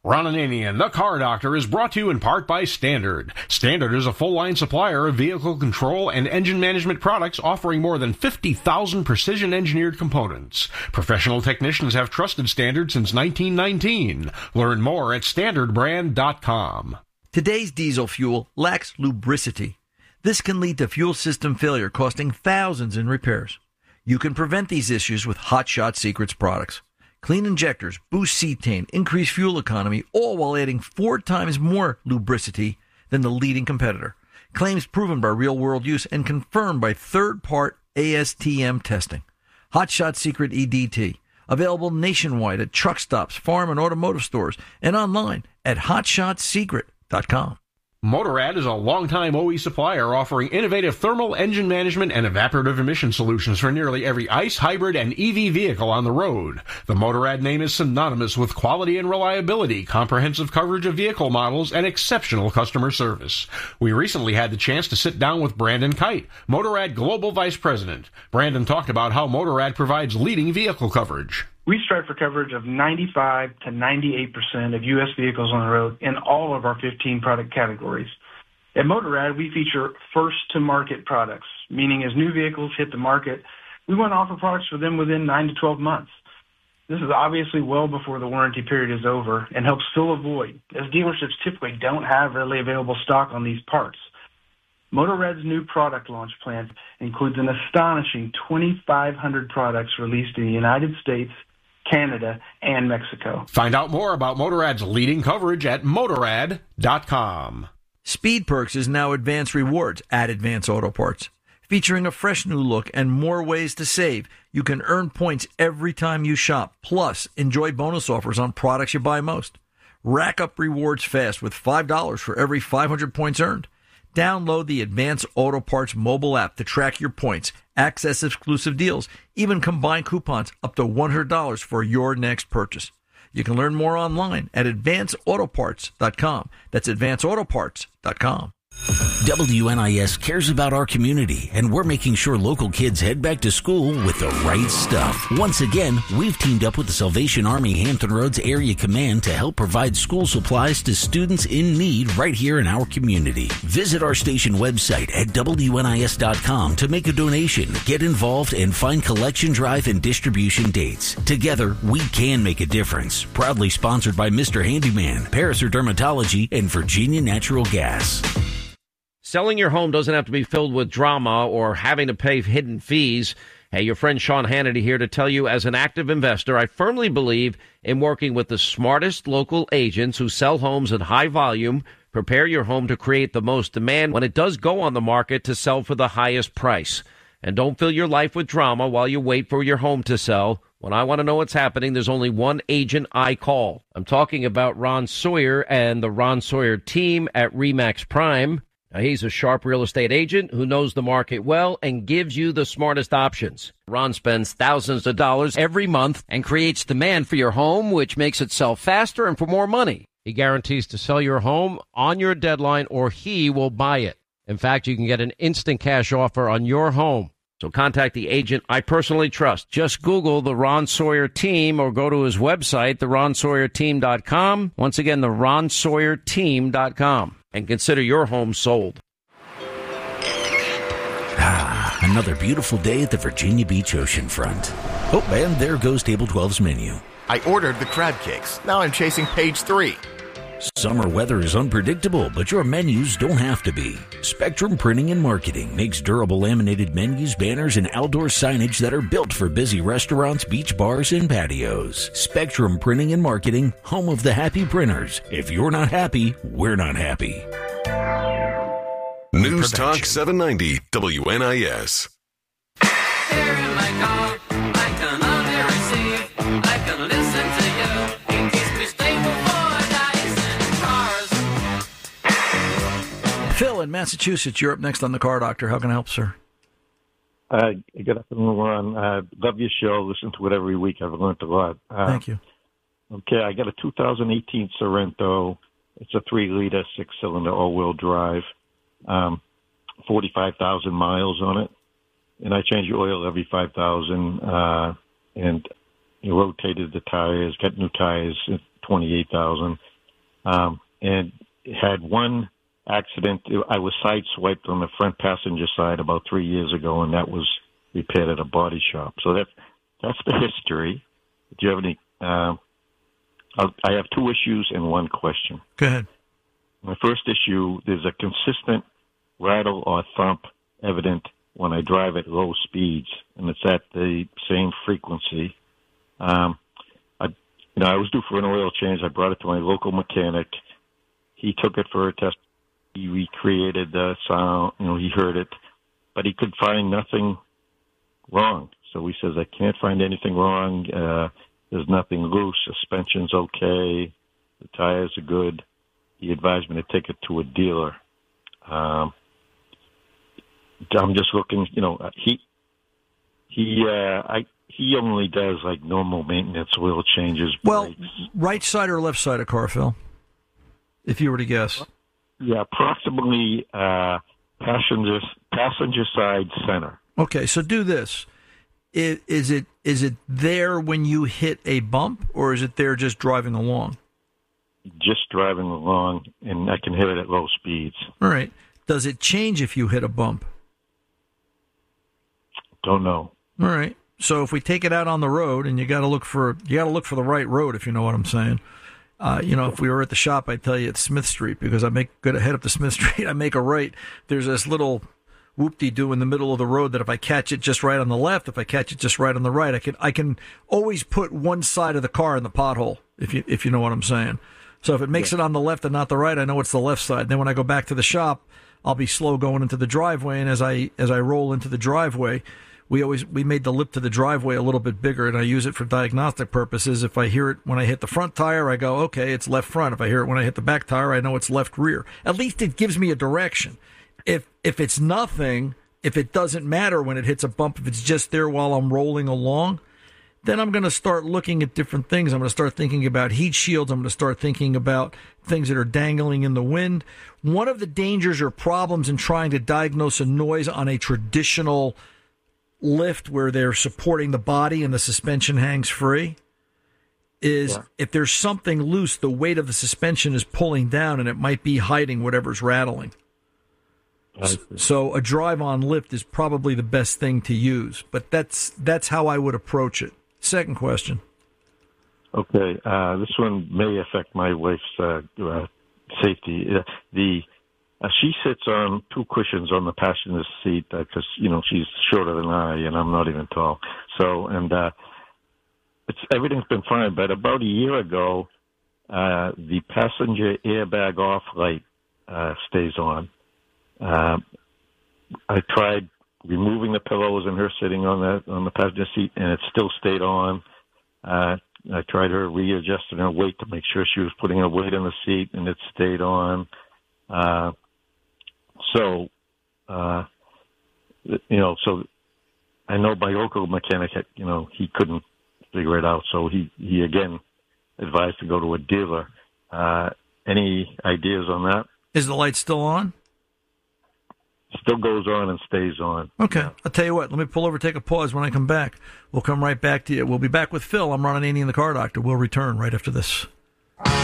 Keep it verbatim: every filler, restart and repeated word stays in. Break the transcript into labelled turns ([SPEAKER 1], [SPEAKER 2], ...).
[SPEAKER 1] Ron Ananian, the Car Doctor, is brought to you in part by Standard. Standard is a full-line supplier of vehicle control and engine management products offering more than fifty thousand precision-engineered components. Professional technicians have trusted Standard since nineteen nineteen. Learn more at standard brand dot com.
[SPEAKER 2] Today's diesel fuel lacks lubricity. This can lead to fuel system failure, costing thousands in repairs. You can prevent these issues with Hot Shot Secrets products. Clean injectors, boost cetane, increase fuel economy, all while adding four times more lubricity than the leading competitor. Claims proven by real-world use and confirmed by third-part A S T M testing. Hot Shot Secret E D T. Available nationwide at truck stops, farm and automotive stores, and online at hot shot secret dot com.
[SPEAKER 1] Motorrad is a longtime O E supplier offering innovative thermal engine management and evaporative emission solutions for nearly every ICE, hybrid, and E V vehicle on the road. The Motorrad name is synonymous with quality and reliability, comprehensive coverage of vehicle models, and exceptional customer service. We recently had the chance to sit down with Brandon Kite, Motorrad Global Vice President. Brandon talked about how Motorrad provides leading vehicle coverage.
[SPEAKER 3] We strive for coverage of ninety-five to ninety-eight percent of U S vehicles on the road in all of our fifteen product categories. At Motorrad, we feature first-to-market products, meaning as new vehicles hit the market, we want to offer products for them within nine to twelve months. This is obviously well before the warranty period is over and helps fill a void, as dealerships typically don't have readily available stock on these parts. Motorrad's new product launch plan includes an astonishing twenty-five hundred products released in the United States, Canada, and Mexico.
[SPEAKER 1] Find out more about Motorrad's leading coverage at motorrad dot com.
[SPEAKER 2] Speed Perks is now Advance Rewards at Advance Auto Parts. Featuring a fresh new look and more ways to save, you can earn points every time you shop. Plus, enjoy bonus offers on products you buy most. Rack up rewards fast with five dollars for every five hundred points earned. Download the Advance Auto Parts mobile app to track your points, access exclusive deals, even combine coupons up to one hundred dollars for your next purchase. You can learn more online at advance auto parts dot com. That's advance auto parts dot com.
[SPEAKER 4] W N I S cares about our community, and we're making sure local kids head back to school with the right stuff. Once again, we've teamed up with the Salvation Army Hampton Roads Area Command to help provide school supplies to students in need right here in our community. Visit our station website at W N I S dot com to make a donation, get involved, and find collection drive and distribution dates. Together, we can make a difference. Proudly sponsored by Mister Handyman, Paraser Dermatology, and Virginia Natural Gas.
[SPEAKER 5] Selling your home doesn't have to be filled with drama or having to pay hidden fees. Hey, your friend Sean Hannity here to tell you, as an active investor, I firmly believe in working with the smartest local agents who sell homes at high volume. Prepare your home to create the most demand when it does go on the market to sell for the highest price. And don't fill your life with drama while you wait for your home to sell. When I want to know what's happening, there's only one agent I call. I'm talking about Ron Sawyer and the Ron Sawyer team at RE/MAX Prime. Now, he's a sharp real estate agent who knows the market well and gives you the smartest options. Ron spends thousands of dollars every month and creates demand for your home, which makes it sell faster and for more money. He guarantees to sell your home on your deadline, or he will buy it. In fact, you can get an instant cash offer on your home. So contact the agent I personally trust. Just Google the Ron Sawyer team or go to his website, the ron sawyer team dot com. Once again, the ron sawyer team dot com. And consider your home sold.
[SPEAKER 4] Ah, another beautiful day at the Virginia Beach oceanfront. Oh, and there goes Table twelve's menu.
[SPEAKER 6] I ordered the crab cakes. Now I'm chasing page three.
[SPEAKER 4] Summer weather is unpredictable, but your menus don't have to be. Spectrum Printing and Marketing makes durable laminated menus, banners, and outdoor signage that are built for busy restaurants, beach bars, and patios. Spectrum Printing and Marketing, home of the happy printers. If you're not happy, we're not happy.
[SPEAKER 7] News Talk seven ninety W N I S.
[SPEAKER 8] Here in my car, I can only receive, I can listen to you. It keeps me stable for dice and cars.
[SPEAKER 2] Phil in Massachusetts, you're up next on the Car Doctor. How can I help, sir?
[SPEAKER 9] Uh, good afternoon, Ron. Uh, love your show. Listen to it every week. I've learned a lot. Uh,
[SPEAKER 2] Thank you.
[SPEAKER 9] Okay, I got a two thousand eighteen Sorento. It's a three-liter, six-cylinder all-wheel drive. Um, forty-five thousand miles on it. And I change the oil every five thousand, uh, and you rotated the tires, got new tires at twenty-eight thousand. um, and had one accident. I was sideswiped on the front passenger side about three years ago, and that was repaired at a body shop. So that's that's the history. Do you have any? Uh, I'll, I have two issues and one question.
[SPEAKER 2] Go ahead.
[SPEAKER 9] My first issue: there's a consistent rattle or thump evident when I drive at low speeds, and it's at the same frequency. Um, I, you know, I was due for an oil change. I brought it to my local mechanic. He took it for a test. He recreated the sound. You know, he heard it, but he could find nothing wrong. So he says, I can't find anything wrong. Uh, there's nothing loose. Suspension's okay. The tires are good. He advised me to take it to a dealer. Um, I'm just looking, you know, he, he, uh, I, he only does like normal maintenance, oil changes.
[SPEAKER 2] Well,
[SPEAKER 9] brakes.
[SPEAKER 2] Right side or left side of car, Phil? If you were to guess.
[SPEAKER 9] Yeah, approximately, uh, passenger, passenger side center.
[SPEAKER 2] Okay, so do this. Is, is it is it there when you hit a bump, or is it there just driving along?
[SPEAKER 9] Just driving along, and I can hit it at low speeds.
[SPEAKER 2] All right. Does it change if you hit a bump?
[SPEAKER 9] Don't know.
[SPEAKER 2] All right. So if we take it out on the road, and you got to look for you got to look for the right road, if you know what I'm saying. Uh, you know, if we were at the shop, I'd tell you it's Smith Street, because I make good head up to Smith Street. I make a right. There's this little whoop-de-doo in the middle of the road that if I catch it just right on the left, if I catch it just right on the right, I can I can always put one side of the car in the pothole, if you if you know what I'm saying. So if it makes yeah. it on the left and not the right, I know it's the left side. Then when I go back to the shop, I'll be slow going into the driveway, and as I as I roll into the driveway, we always we made the lip to the driveway a little bit bigger, and I use it for diagnostic purposes. If I hear it when I hit the front tire, I go, okay, it's left front. If I hear it when I hit the back tire, I know it's left rear. At least it gives me a direction. If if it's nothing, if it doesn't matter when it hits a bump, if it's just there while I'm rolling along, then I'm going to start looking at different things. I'm going to start thinking about heat shields. I'm going to start thinking about things that are dangling in the wind. One of the dangers or problems in trying to diagnose a noise on a traditional lift where they're supporting the body and the suspension hangs free is yeah. if there's something loose, the weight of the suspension is pulling down, and it might be hiding whatever's rattling. So a drive-on lift is probably the best thing to use, but that's that's how I would approach it. Second question.
[SPEAKER 9] Okay, uh, this one may affect my wife's uh, uh, safety. Uh, the uh, she sits on two cushions on the passenger seat because uh, you know she's shorter than I, and I'm not even tall. So and uh, it's everything's been fine, but about a year ago, uh, the passenger airbag off light uh, stays on. Uh, I tried removing the pillows and her sitting on the on the passenger seat, and it still stayed on. Uh, I tried her readjusting her weight to make sure she was putting her weight in the seat, and it stayed on. Uh, so, uh, you know, so I know my local mechanic, you know, he couldn't figure it out, so he, he again advised to go to a dealer. Uh, any ideas on that?
[SPEAKER 2] Is the light still on?
[SPEAKER 9] Still goes on and stays on.
[SPEAKER 2] Okay. I'll tell you what. Let me pull over, take a pause. When I come back, we'll come right back to you. We'll be back with Phil. I'm Ron Ananian, the Car Doctor. We'll return right after this.